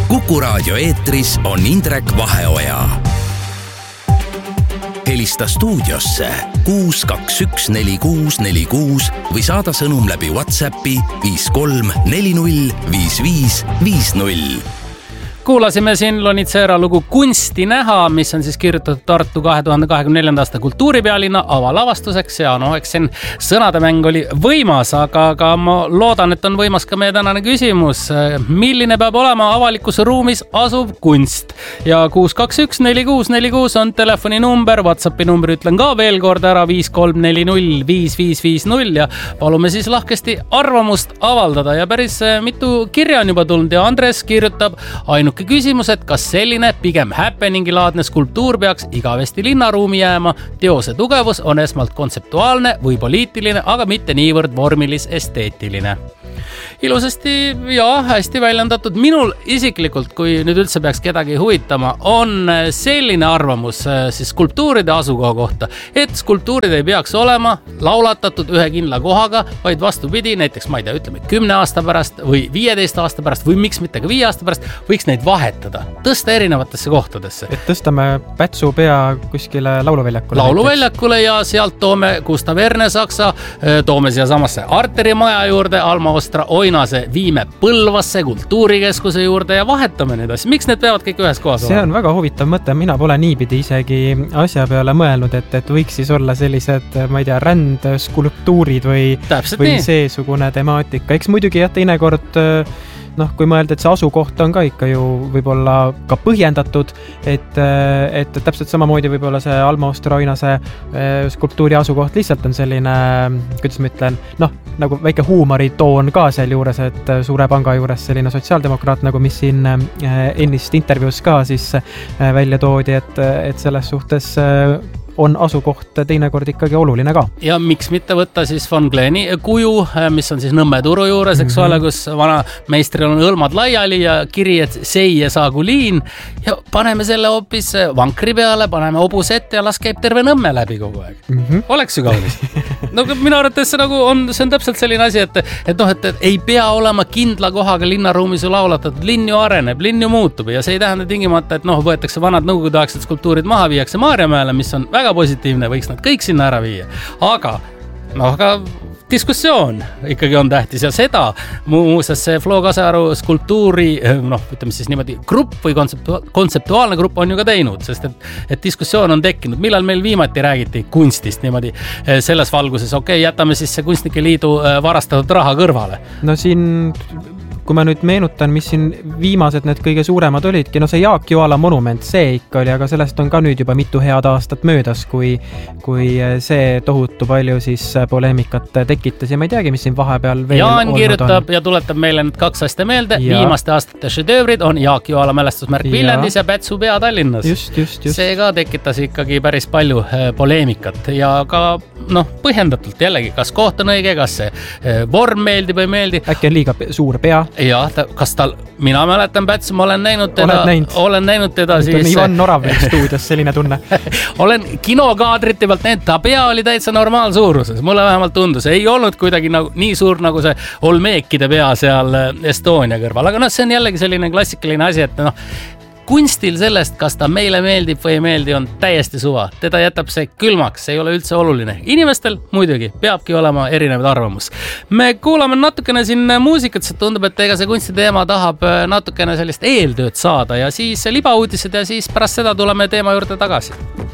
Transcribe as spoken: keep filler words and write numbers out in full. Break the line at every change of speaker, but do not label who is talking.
Kuku Raadio eetris on Indrek Vaheoja. Helista stuudiosse kuus kaks üks neli kuus neli kuus või saada sõnum läbi WhatsAppi viis kolm neli null viis viis viis null.
Kuulasime siin Lonitsera lugu Kunsti näha, mis on siis kirjutatud Tartu kahe tuhande kahekümne neljanda aasta kultuuripealinna avalavastuseks ja noh, eks siin sõnademäng oli võimas, aga, aga ma loodan, et on võimas ka meie tänane küsimus. Milline peab olema avalikus ruumis asuv kunst? Ja kuus kaks üks neli kuus neli kuus on telefoni number, WhatsAppi number ütlen ka veel kord ära viis kolm neli null viis viis viis null ja palume siis lahkesti arvamust avaldada ja päris mitu kirja on juba tulnud ja Andres kirjutab ainult küsimus, et kas selline pigem happeningi laadne skulptuur peaks igavesti linnaruumi jääma. Teose tugevus on esmalt kontseptuaalne või poliitiline, aga mitte niivõrd vormilis-esteetiline. Ilusasti ja hästi väljendatud. Minul isiklikult, kui nüüd üldse peaks kedagi huvitama, on selline arvamus siis skulptuuride asukoha kohta, et skulptuurid ei peaks olema laulatatud ühe kindla kohaga, vaid vastupidi, näiteks ma ei tea, ütleme kümne aasta pärast või viieteist aasta pärast või miks mitte ka viie aasta pärast, võiks neid vahetada, tõsta erinevatesse kohtadesse.
Et tõstame Pätsu pea kuskile lauluväljakule.
Lauluväljakule ja sealt toome Gustav Ernesaksa, toome siia samasse Arteri maja juurde, Alma Ostra Oinase viime Põlvasse kultuurikeskuse juurde ja vahetame need asja. Miks need peavad kõik ühes kohas?
See on väga huvitav mõte. Mina pole niipidi isegi asja peale mõelnud, et, et võiks siis olla sellised, ma ei tea, rändeskulptuurid või, või seesugune temaatika. Eks muidugi jah, teinekord noh, kui mõelda, et see asukoht on ka ikka ju võib-olla ka põhjendatud, et, et täpselt samamoodi võib-olla see Alma Ostra Oinase skulptuuri asukoht lihtsalt on selline, kuidas ma ütlen, noh, nagu väike huumoritoon ka seal juures, et Suure Panga juures selline sotsiaaldemokraat, nagu mis siin ennist intervjuus ka siis välja toodi, et, et selles suhtes on asukoht teinekord ikkagi oluline ka.
Ja miks mitte võtta siis Von Gleni kuju, mis on siis Nõmme turu juures, eks ole, kus vana meistril on õlmad laiali ja kiri, et seie saagu liin ja paneme selle hoopis vankri peale, paneme obus ette ja las käib terve Nõmme läbi kogu aeg. Mm -hmm. Oleks ju kaunis. No minu arvates see, nagu on, see on täpselt selline asi, et, et, noh, et, et ei pea olema kindla kohaga linnaruumis ju laulatatud. Linn ju areneb, linn ju muutub ja see ei tähenda tingimata, et noh, võetakse vanad nõukogudeaegsed skulptuurid maha, viiakse Maarjamäele, mis on väga positiivne, võiks nad kõik sinna ära viia. Aga, noh, aga diskussioon ikkagi on tähtis ja seda muuseas see Flo Kasearu skulptuuri, noh, ütleme siis niimoodi grupp või kontseptu- kontseptuaalne grupp on ju ka teinud, sest et, et diskussioon on tekkinud. Millal meil viimati räägiti kunstist niimoodi selles valguses? Okei, okay, jätame siis see Kunstnike Liidu varastatud raha kõrvale.
No siin kui ma nüüd meenutan, mis siin viimased need kõige suuremad olidki, no see Jaak Joala monument, see ikka oli, aga sellest on ka nüüd juba mitu head aastat möödas, kui, kui see tohutu palju siis poleemikat tekitas ja ma ei teagi, mis siin vahepeal veel
Jaan kirjutab on. Ja tuletab meile need kaks asja meelde. Ja. Viimaste aastate šedöövrid on Jaak Joala mälestusmärk ja. Viljandis ja Pätsu pea Tallinnas.
Just, just, just.
See ka tekitas ikkagi päris palju poleemikat ja ka noh, põhjendatult jällegi, kas koht on õige, kas see vorm meeldib või meeldib.
Äkki on liiga suur pea.
Ja, ta, kas tal, mina mäletan Pätsu, ma olen näinud teda,
näinud.
olen näinud teda
Nüüd
siis...
on Ivan Norav stuudios, selline tunne.
olen kinokaadrite pealt näinud, ta pea oli täitsa normaalsuuruses, mulle vähemalt tundus, ei olnud kuidagi nagu, nii suur nagu see Olmeekide pea seal Estonia kõrval, aga noh, see on jällegi selline klassikaline asi, et noh, kunstil sellest, kas ta meile meeldib või ei meeldi, on täiesti suva. Teda jätab see külmaks, see ei ole üldse oluline. Inimestel muidugi peabki olema erinevad arvamus. Me kuulame natukene siin muusikat, see tundub, et ega see kunstiteema tahab natukene sellist eeltööd saada ja siis libauudised ja siis pärast seda tuleme teema juurde tagasi.